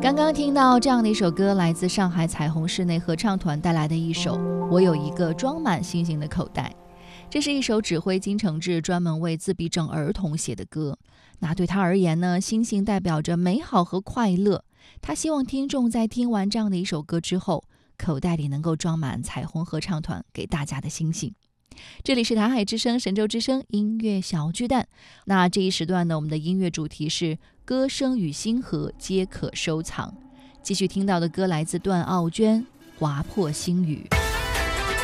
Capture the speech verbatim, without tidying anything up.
刚刚听到这样的一首歌，来自上海彩虹室内合唱团带来的一首《我有一个装满星星的口袋》。这是一首指挥金承志专门为自闭症儿童写的歌。那对他而言呢，星星代表着美好和快乐。他希望听众在听完这样的一首歌之后，口袋里能够装满彩虹合唱团给大家的星星。这里是台海之声神州之声音乐小巨蛋。那这一时段呢，我们的音乐主题是歌声与星河皆可收藏。继续听到的歌来自段奥娟《划破星雨》。